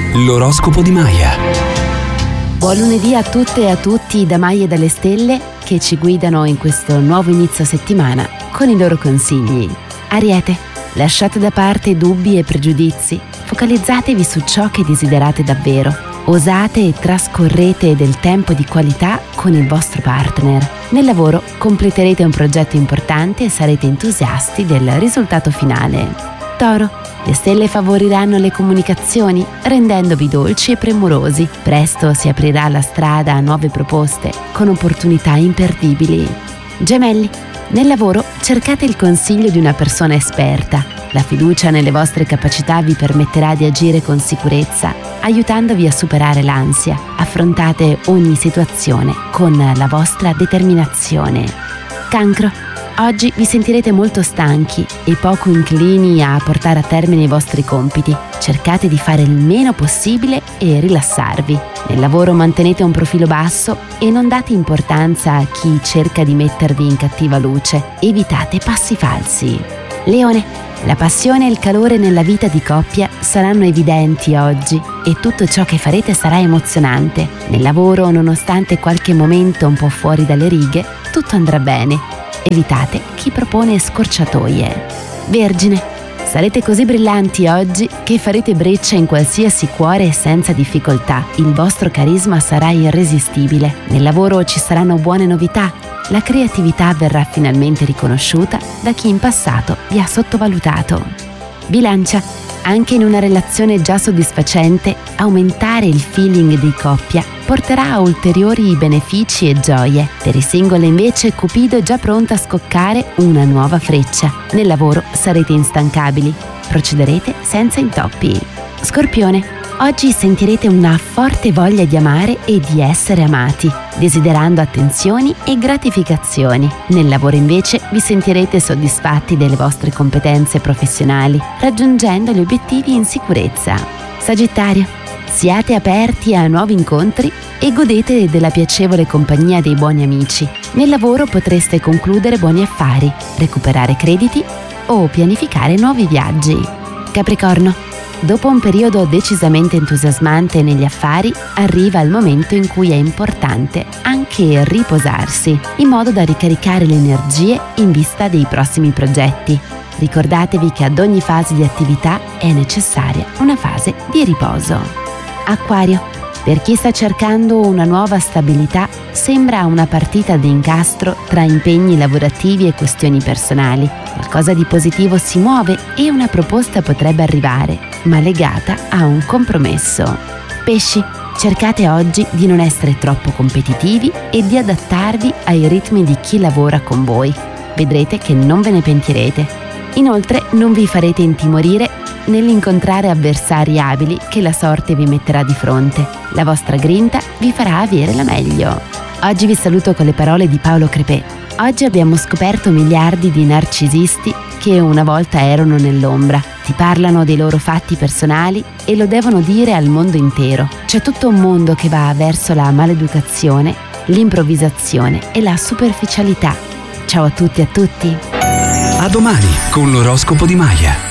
L'oroscopo di Maya. Buon lunedì a tutte e a tutti da Maya e dalle stelle che ci guidano in questo nuovo inizio settimana con i loro consigli. Ariete, lasciate da parte dubbi e pregiudizi, focalizzatevi su ciò che desiderate davvero. Osate e trascorrete del tempo di qualità con il vostro partner. Nel lavoro completerete un progetto importante e sarete entusiasti del risultato finale. Toro, le stelle favoriranno le comunicazioni, rendendovi dolci e premurosi. Presto si aprirà la strada a nuove proposte, con opportunità imperdibili. Gemelli, nel lavoro cercate il consiglio di una persona esperta. La fiducia nelle vostre capacità vi permetterà di agire con sicurezza, aiutandovi a superare l'ansia. Affrontate ogni situazione con la vostra determinazione. Cancro, oggi vi sentirete molto stanchi e poco inclini a portare a termine i vostri compiti. Cercate di fare il meno possibile e rilassarvi. Nel lavoro mantenete un profilo basso e non date importanza a chi cerca di mettervi in cattiva luce. Evitate passi falsi. Leone, la passione e il calore nella vita di coppia saranno evidenti oggi e tutto ciò che farete sarà emozionante. Nel lavoro, nonostante qualche momento un po' fuori dalle righe, tutto andrà bene. Evitate chi propone scorciatoie. Vergine, sarete così brillanti oggi che farete breccia in qualsiasi cuore senza difficoltà. Il vostro carisma sarà irresistibile. Nel lavoro ci saranno buone novità. La creatività verrà finalmente riconosciuta da chi in passato vi ha sottovalutato. Bilancia, anche in una relazione già soddisfacente, aumentare il feeling di coppia porterà a ulteriori benefici e gioie. Per i single invece Cupido è già pronto a scoccare una nuova freccia. Nel lavoro sarete instancabili, procederete senza intoppi. Scorpione, oggi sentirete una forte voglia di amare e di essere amati, desiderando attenzioni e gratificazioni. Nel lavoro invece vi sentirete soddisfatti delle vostre competenze professionali, raggiungendo gli obiettivi in sicurezza. Sagittario, siate aperti a nuovi incontri e godete della piacevole compagnia dei buoni amici. Nel lavoro potreste concludere buoni affari, recuperare crediti o pianificare nuovi viaggi. Capricorno, dopo un periodo decisamente entusiasmante negli affari, arriva il momento in cui è importante anche riposarsi, in modo da ricaricare le energie in vista dei prossimi progetti. Ricordatevi che ad ogni fase di attività è necessaria una fase di riposo. Acquario, per chi sta cercando una nuova stabilità, sembra una partita d'incastro tra impegni lavorativi e questioni personali. Qualcosa di positivo si muove e una proposta potrebbe arrivare, ma legata a un compromesso. Pesci, cercate oggi di non essere troppo competitivi e di adattarvi ai ritmi di chi lavora con voi. Vedrete che non ve ne pentirete. Inoltre non vi farete intimorire nell'incontrare avversari abili che la sorte vi metterà di fronte. La vostra grinta vi farà avere la meglio. Oggi vi saluto con le parole di Paolo Crepè. Oggi abbiamo scoperto miliardi di narcisisti che una volta erano nell'ombra. Ti parlano dei loro fatti personali e lo devono dire al mondo intero. C'è tutto un mondo che va verso la maleducazione, l'improvvisazione e la superficialità. Ciao a tutti e a tutti. A domani con l'oroscopo di Maya.